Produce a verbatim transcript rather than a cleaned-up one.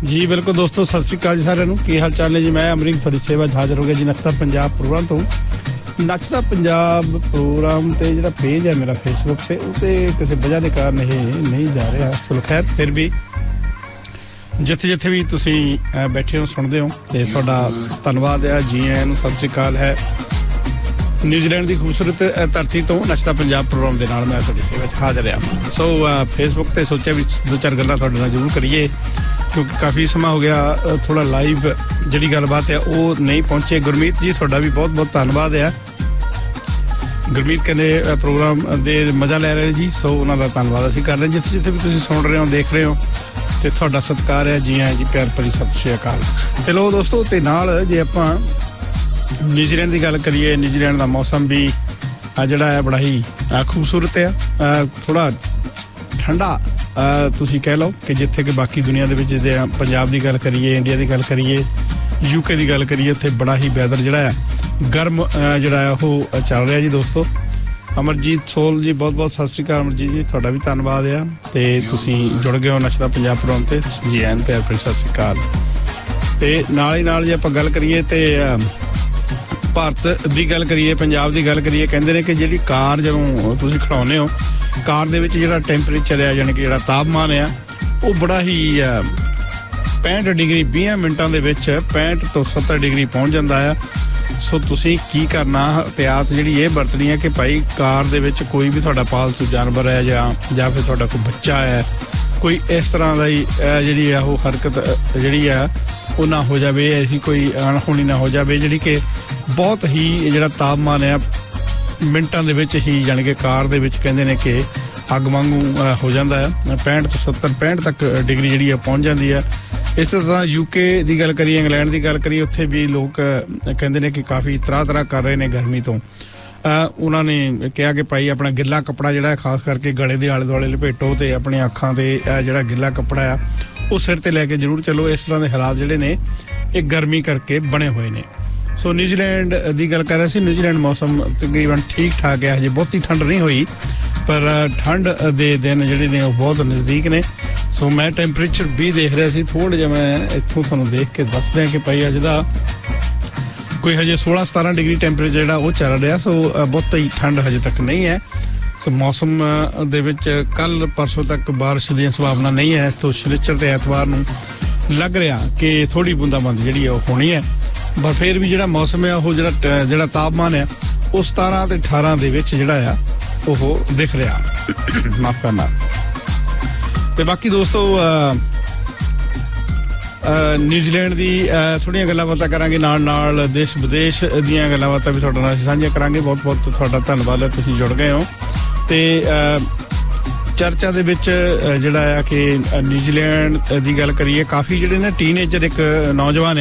जी बिल्कुल दोस्तों, सत श्री अकाल जी सारिਆਂ ਨੂੰ। ਕੀ ਹਾਲ ਚਾਲ ਨੇ ਜੀ? ਮੈਂ ਅਮਰਿੰਦਰ ਤੁਹਾਡੀ ਸੇਵਾ 'ਚ ਹਾਜ਼ਰ ਹੋ ਗਿਆ ਜੀ ਨੱਚਦਾ ਪੰਜਾਬ ਪ੍ਰੋਗਰਾਮ ਤੋਂ। ਨੱਚਦਾ ਪੰਜਾਬ ਪ੍ਰੋਗਰਾਮ ਤੇ ਜਿਹੜਾ ਪੇਜ ਹੈ ਮੇਰਾ ਫੇਸਬੁੱਕ ਤੇ, ਉਹ ਤੇ ਕਿਸੇ ਵਜ੍ਹਾ ਦੇ ਕਾਰਨ ਇਹ ਨਹੀਂ ਜਾ ਰਿਹਾ। ਚਲੋ ਖੈਰ, ਫਿਰ ਵੀ ਜਿੱਥੇ ਜਿੱਥੇ ਵੀ ਤੁਸੀਂ ਬੈਠੇ ਹੋ ਸੁਣਦੇ ਹੋ ਤੇ ਤੁਹਾਡਾ ਧੰਨਵਾਦ ਹੈ। ਜੀ ਆਇਆਂ ਨੂੰ, ਸਤਿ ਸ਼੍ਰੀ ਅਕਾਲ ਹੈ। ਨਿਊਜ਼ੀਲੈਂਡ ਦੀ ਖੂਬਸੂਰਤ ਧਰਤੀ ਤੋਂ ਨੱਚਦਾ ਪੰਜਾਬ ਪ੍ਰੋਗਰਾਮ ਦੇ ਨਾਲ ਮੈਂ ਤੁਹਾਡੀ ਸੇਵਾ 'ਚ ਹਾਜ਼ਰ ਹਾਂ। ਸੋ ਫੇਸਬੁੱਕ ਤੇ ਸੋਚਿਆ ਵੀ ਦੋ ਚਾਰ ਗੱਲਾਂ ਤੁਹਾਡੇ ਨਾਲ ਜ਼ਰੂਰ ਕਰੀਏ, ਕਿਉਂਕਿ ਕਾਫੀ ਸਮਾਂ ਹੋ ਗਿਆ ਥੋੜਾ ਲਾਈਵ ਜਿਹੜੀ ਗੱਲਬਾਤ ਹੈ ਉਹ ਨਹੀਂ ਪਹੁੰਚੇ। ਗੁਰਮੀਤ ਜੀ ਤੁਹਾਡਾ ਵੀ ਬਹੁਤ ਬਹੁਤ ਧੰਨਵਾਦ ਹੈ। ਗੁਰਮੀਤ ਕਹਿੰਦੇ ਪ੍ਰੋਗਰਾਮ ਦੇ ਮਜ਼ਾ ਲੈ ਰਹੇ ਜੀ, ਸੋ ਉਹਨਾਂ ਦਾ ਧੰਨਵਾਦ ਅਸੀਂ ਕਰ ਰਹੇ ਜਿੱਥੇ ਜਿੱਥੇ ਵੀ ਤੁਸੀਂ ਸੁਣ ਰਹੇ ਹੋ, ਦੇਖ ਰਹੇ ਹੋ, ਤੇ ਤੁਹਾਡਾ ਸਤਿਕਾਰ ਹੈ। ਜੀ ਹਾਂ ਜੀ, ਪਿਆਰ ਭਰੀ ਸਤਿ ਸ਼੍ਰੀ ਅਕਾਲ। ਤੇ ਲੋ ਦੋਸਤੋ, ਤੇ ਨਾਲ ਜੇ ਆਪਾਂ ਨਿਊਜ਼ੀਲੈਂਡ ਦੀ ਗੱਲ ਕਰੀਏ, ਨਿਊਜ਼ੀਲੈਂਡ ਦਾ ਮੌਸਮ ਵੀ ਜਿਹੜਾ ਹੈ ਬੜਾ ਹੀ ਖੂਬਸੂਰਤ ਹੈ। ਥੋੜਾ ਠੰਡਾ ਤੁਸੀਂ ਕਹਿ ਲਓ ਕਿ ਜਿੱਥੇ ਕਿ ਬਾਕੀ ਦੁਨੀਆ ਦੇ ਵਿੱਚ ਜੇ ਪੰਜਾਬ ਦੀ ਗੱਲ ਕਰੀਏ, ਇੰਡੀਆ ਦੀ ਗੱਲ ਕਰੀਏ, ਯੂਕੇ ਦੀ ਗੱਲ ਕਰੀਏ, ਉੱਥੇ ਬੜਾ ਹੀ ਵੈਦਰ ਜਿਹੜਾ ਹੈ ਗਰਮ ਜਿਹੜਾ ਹੈ ਉਹ ਚੱਲ ਰਿਹਾ ਜੀ ਦੋਸਤੋ। ਅਮਰਜੀਤ ਸੋਲ ਜੀ ਬਹੁਤ ਬਹੁਤ ਸਤਿ ਸ਼੍ਰੀ ਅਕਾਲ। ਅਮਰਜੀਤ ਜੀ ਤੁਹਾਡਾ ਵੀ ਧੰਨਵਾਦ ਆ, ਤੇ ਤੁਸੀਂ ਜੁੜ ਗਏ ਹੋ ਨੱਚਦਾ ਪੰਜਾਬ ਪ੍ਰੋਗਰਾਮ ਤੇ। ਜੀ ਐਨ ਪਿਆਰ ਭਰੀ ਸਤਿ ਸ਼੍ਰੀ ਅਕਾਲ। ਤੇ ਨਾਲ ਹੀ ਨਾਲ ਜੇ ਆਪਾਂ ਗੱਲ ਕਰੀਏ ਤੇ ਭਾਰਤ ਦੀ ਗੱਲ ਕਰੀਏ, ਪੰਜਾਬ ਦੀ ਗੱਲ ਕਰੀਏ, ਕਹਿੰਦੇ ਨੇ ਕਿ ਜਿਹੜੀ ਕਾਰ ਜਦੋਂ ਤੁਸੀਂ ਖੜਾਉਂਦੇ ਹੋ, ਕਾਰ ਦੇ ਵਿੱਚ ਜਿਹੜਾ ਟੈਂਪਰੇਚਰ ਆ, ਯਾਨੀ ਕਿ ਜਿਹੜਾ ਤਾਪਮਾਨ ਆ, ਉਹ ਬੜਾ ਹੀ ਪੈਂਹਠ ਡਿਗਰੀ ਵੀਹ ਮਿੰਟਾਂ ਦੇ ਵਿੱਚ ਪੈਂਹਠ ਤੋਂ ਸੱਤਰ ਡਿਗਰੀ ਪਹੁੰਚ ਜਾਂਦਾ ਆ। ਸੋ ਤੁਸੀਂ ਕੀ ਕਰਨਾ, ਹਥਿਆਤ ਜਿਹੜੀ ਇਹ ਵਰਤਣੀ ਹੈ ਕਿ ਭਾਈ ਕਾਰ ਦੇ ਵਿੱਚ ਕੋਈ ਵੀ ਤੁਹਾਡਾ ਪਾਲਤੂ ਜਾਨਵਰ ਹੈ ਜਾਂ ਜਾਂ ਫਿਰ ਤੁਹਾਡਾ ਕੋਈ ਬੱਚਾ ਹੈ, ਕੋਈ ਇਸ ਤਰ੍ਹਾਂ ਦਾ ਹੀ ਜਿਹੜੀ ਆ ਉਹ ਹਰਕਤ ਜਿਹੜੀ ਆ ਉਹ ਨਾ ਹੋ ਜਾਵੇ, ਐਸੀ ਕੋਈ ਅਣਹੋਣੀ ਨਾ ਹੋ ਜਾਵੇ ਜਿਹੜੀ ਕਿ ਬਹੁਤ ਹੀ ਜਿਹੜਾ ਤਾਪਮਾਨ ਆ ਮਿੰਟਾਂ ਦੇ ਵਿੱਚ ਹੀ, ਯਾਨੀ ਕਿ ਕਾਰ ਦੇ ਵਿੱਚ ਕਹਿੰਦੇ ਨੇ ਕਿ ਅੱਗ ਵਾਂਗੂ ਹੋ ਜਾਂਦਾ ਹੈ। ਪੈਂਹਠ ਤੋਂ ਸੱਤਰ ਪੈਂਹਠ ਤੱਕ ਡਿਗਰੀ ਜਿਹੜੀ ਆ ਪਹੁੰਚ ਜਾਂਦੀ ਹੈ। ਇਸ ਤਰ੍ਹਾਂ ਯੂਕੇ ਦੀ ਗੱਲ ਕਰੀਏ, ਇੰਗਲੈਂਡ ਦੀ ਗੱਲ ਕਰੀਏ, ਉੱਥੇ ਵੀ ਲੋਕ ਕਹਿੰਦੇ ਨੇ ਕਿ ਕਾਫੀ ਤਰ੍ਹਾਂ ਤਰ੍ਹਾਂ ਕਰ ਰਹੇ ਨੇ ਗਰਮੀ ਤੋਂ। ਉਹਨਾਂ ਨੇ ਕਿਹਾ ਕਿ ਭਾਈ ਆਪਣਾ ਗਿੱਲਾ ਕੱਪੜਾ ਜਿਹੜਾ ਖਾਸ ਕਰਕੇ ਗਲੇ ਦੇ ਆਲੇ ਦੁਆਲੇ ਲਪੇਟੋ, ਤੇ ਆਪਣੀਆਂ ਅੱਖਾਂ ਤੇ ਜਿਹੜਾ ਗਿੱਲਾ ਕੱਪੜਾ ਆ ਉਹ ਸਿਰ ਤੇ ਲੈ ਕੇ ਜ਼ਰੂਰ ਚੱਲੋ। ਇਸ ਤਰ੍ਹਾਂ ਦੇ ਹਾਲਾਤ ਜਿਹੜੇ ਨੇ ਇਹ ਗਰਮੀ ਕਰਕੇ ਬਣੇ ਹੋਏ ਨੇ। ਸੋ ਨਿਊਜ਼ੀਲੈਂਡ ਦੀ ਗੱਲ ਕਰ ਰਹੇ ਸੀ। ਨਿਊਜ਼ੀਲੈਂਡ ਮੌਸਮ ਤਕਰੀਬਨ ਠੀਕ ਠਾਕ ਹੈ, ਹਜੇ ਬਹੁਤੀ ਠੰਡ ਨਹੀਂ ਹੋਈ, ਪਰ ਠੰਡ ਦੇ ਦਿਨ ਜਿਹੜੇ ਨੇ ਉਹ ਬਹੁਤ ਨਜ਼ਦੀਕ ਨੇ। ਸੋ ਮੈਂ ਟੈਂਪਰੇਚਰ ਵੀ ਦੇਖ ਰਿਹਾ ਸੀ ਥੋੜ੍ਹਾ ਜਿਹਾ, ਮੈਂ ਇੱਥੋਂ ਤੁਹਾਨੂੰ ਦੇਖ ਕੇ ਦੱਸ ਦਿਆਂ ਕਿ ਭਾਈ ਅੱਜ ਦਾ ਕੋਈ ਹਜੇ ਸੋਲਾਂ ਸਤਾਰਾਂ ਡਿਗਰੀ ਟੈਂਪਰੇਚਰ ਜਿਹੜਾ ਉਹ ਚੱਲ ਰਿਹਾ। ਸੋ ਬਹੁਤੀ ਠੰਡ ਹਜੇ ਤੱਕ ਨਹੀਂ ਹੈ। ਸੋ ਮੌਸਮ ਦੇ ਵਿੱਚ ਕੱਲ ਪਰਸੋਂ ਤੱਕ ਬਾਰਿਸ਼ ਦੀਆਂ ਸੰਭਾਵਨਾ ਨਹੀਂ ਹੈ। ਤੋਂ ਸ਼ਨੀਚਰ ਤੇ ਐਤਵਾਰ ਨੂੰ ਲੱਗ ਰਿਹਾ ਕਿ ਥੋੜ੍ਹੀ ਬੂੰਦਾਬਾਂਦੀ ਜਿਹੜੀ ਹੈ ਉਹ ਹੋਣੀ ਹੈ, ਪਰ ਫਿਰ ਵੀ ਜਿਹੜਾ ਮੌਸਮ ਹੈ ਉਹ ਜਿਹੜਾ ਜਿਹੜਾ ਤਾਪਮਾਨ ਹੈ ਉਹ ਸਤਾਰਾਂ ਤੇ ਅਠਾਰਾਂ ਦੇ ਵਿੱਚ ਜਿਹੜਾ ਆ ਉਹ ਦਿਖ ਰਿਹਾ। ਮਾਫ ਕਰਨਾ। ਤੇ ਬਾਕੀ ਦੋਸਤੋ ਨਿਊਜ਼ੀਲੈਂਡ ਦੀ ਥੋੜ੍ਹੀਆਂ ਗੱਲਾਂ ਬਾਤਾਂ ਕਰਾਂਗੇ, ਨਾਲ ਨਾਲ ਦੇਸ਼ ਵਿਦੇਸ਼ ਦੀਆਂ ਗੱਲਾਂ ਬਾਤਾਂ ਵੀ ਤੁਹਾਡੇ ਨਾਲ ਅਸੀਂ ਸਾਂਝੀਆਂ ਕਰਾਂਗੇ। ਬਹੁਤ ਬਹੁਤ ਤੁਹਾਡਾ ਧੰਨਵਾਦ ਹੈ, ਤੁਸੀਂ ਜੁੜ ਗਏ ਹੋ। ਤੇ ਚਰਚਾ ਦੇ ਵਿੱਚ ਜਿਹੜਾ ਆ ਕਿ ਨਿਊਜ਼ੀਲੈਂਡ ਦੀ ਗੱਲ ਕਰੀਏ, ਕਾਫੀ ਜਿਹੜੇ ਨੇ ਟੀਨਏਜਰ ਇੱਕ ਨੌਜਵਾਨ